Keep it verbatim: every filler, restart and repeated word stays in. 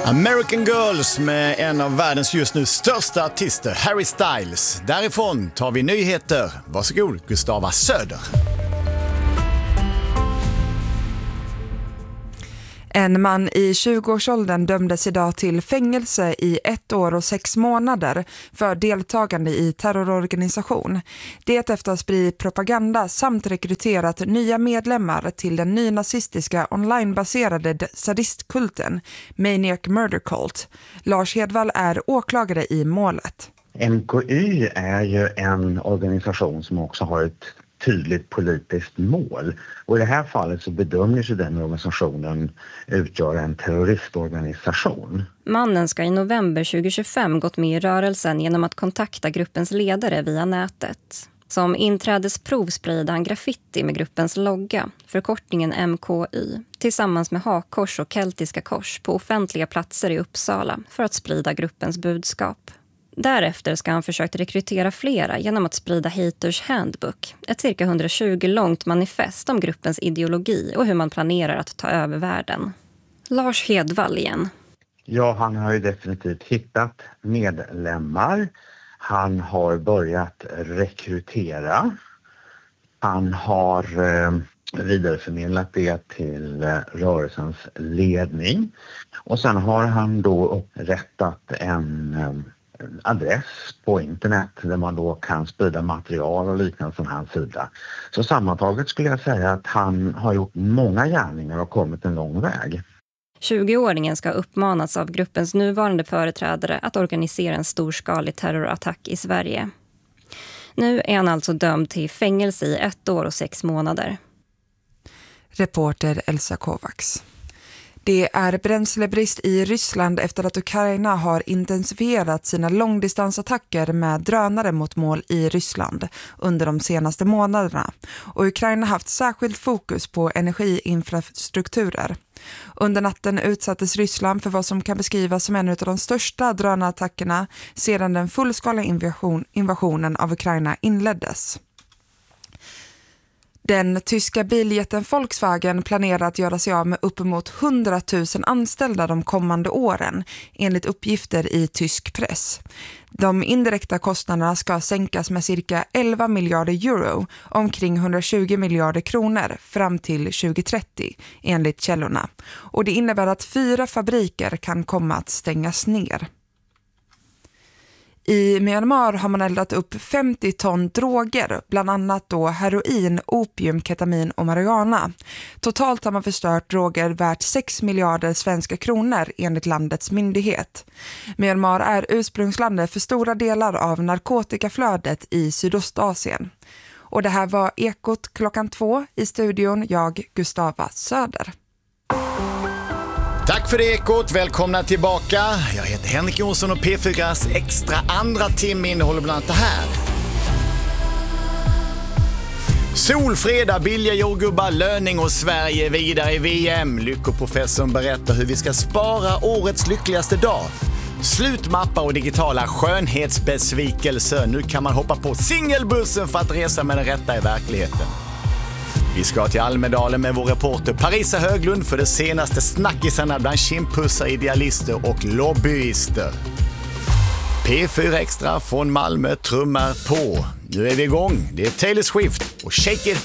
American Girls med en av världens just nu största artister, Harry Styles. Därifrån tar vi nyheter. Varsågod, Gustava Söder. En man i tjugoårsåldern dömdes idag till fängelse i ett år och sex månader för deltagande i terrororganisation. Det efter att ha spridit propaganda samt rekryterat nya medlemmar till den nynazistiska onlinebaserade sadistkulten Maniac Murder Cult. Lars Hedvall är åklagare i målet. M K Y är ju en organisation som också har ett tydligt politiskt mål. Och i det här fallet så bedömer sig den organisationen utgöra en terroristorganisation. Mannen ska i november tjugohundratjugofem gått med i rörelsen genom att kontakta gruppens ledare via nätet. Som inträdesprov spridde han graffiti med gruppens logga, förkortningen M K Y, tillsammans med hakkors och keltiska kors på offentliga platser i Uppsala för att sprida gruppens budskap. Därefter ska han försökt rekrytera flera genom att sprida Haters Handbook, ett cirka hundratjugo långt manifest om gruppens ideologi och hur man planerar att ta över världen. Lars Hedvall igen. Ja, han har ju definitivt hittat medlemmar. Han har börjat rekrytera. Han har eh, vidareförmedlat det till eh, rörelsens ledning. Och sen har han då upprättat en eh, adress på internet där man då kan sprida material och liknande från hans sida. Så sammantaget skulle jag säga att han har gjort många gärningar och kommit en lång väg. tjugoåringen ska uppmanats av gruppens nuvarande företrädare att organisera en storskalig terrorattack i Sverige. Nu är han alltså dömd till fängelse i ett år och sex månader. Reporter Elsa Kovacs. Det är bränslebrist i Ryssland efter att Ukraina har intensifierat sina långdistansattacker med drönare mot mål i Ryssland under de senaste månaderna. Och Ukraina har haft särskilt fokus på energiinfrastrukturer. Under natten utsattes Ryssland för vad som kan beskrivas som en av de största drönarattackerna sedan den fullskaliga invasion, invasionen av Ukraina inleddes. Den tyska biljätten Volkswagen planerar att göra sig av med uppemot hundratusen anställda de kommande åren, enligt uppgifter i tysk press. De indirekta kostnaderna ska sänkas med cirka elva miljarder euro, omkring hundratjugo miljarder kronor, fram till tjugohundratrettio, enligt källorna. Och det innebär att fyra fabriker kan komma att stängas ner. I Myanmar har man eldat upp femtio ton droger, bland annat då heroin, opium, ketamin och marijuana. Totalt har man förstört droger värt sex miljarder svenska kronor enligt landets myndighet. Myanmar är ursprungslandet för stora delar av narkotikaflödet i Sydostasien. Och det här var Ekot klockan två, i studion jag, Gustava Söder. Tack för det, Ekot. Välkomna tillbaka. Jag heter Henrik Jonsson och P fyras extra andra timme innehåller bland annat det här. Solfredag, billiga jordgubbar, löning och Sverige vidare i V M. Lyckoprofessorn berättar hur vi ska spara årets lyckligaste dag. Slutmappar och digitala skönhetsbesvikelser. Nu kan man hoppa på singelbussen för att resa med den rätta i verkligheten. Vi ska till Almedalen med vår reporter Parisa Höglund för det senaste snackisarna bland kimpussar, idealister och lobbyister. P fyra Extra från Malmö trummar på. Nu är vi igång. Det är Taylor Swift och Shake It